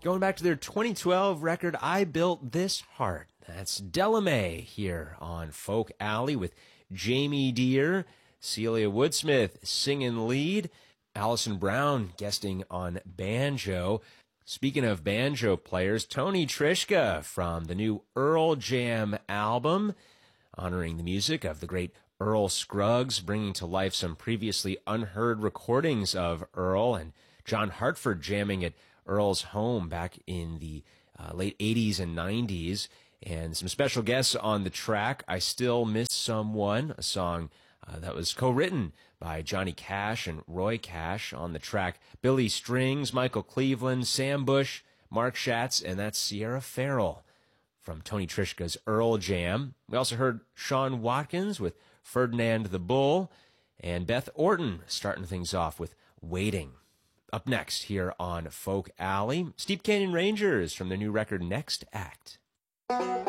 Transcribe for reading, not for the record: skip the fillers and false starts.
going back to their 2012 record, I Built This Heart. That's Della Mae here on Folk Alley with Jamie Deere, Celia Woodsmith singing lead, Allison Brown guesting on banjo. Speaking of banjo players, Tony Trischka from the new Earl Jam album, honoring the music of the great Earl Scruggs, bringing to life some previously unheard recordings of Earl, and John Hartford jamming at Earl's home back in the late 80s and 90s. And some special guests on the track, I Still Miss Someone, a song that was co-written by Johnny Cash and Roy Cash. On the track, Billy Strings, Michael Cleveland, Sam Bush, Mark Schatz, and that's Sierra Farrell from Tony Trischka's Earl Jam. We also heard Sean Watkins with Ferdinand the Bull, and Beth Orton starting things off with Waiting. Up next here on Folk Alley, Steep Canyon Rangers from their new record Next Act.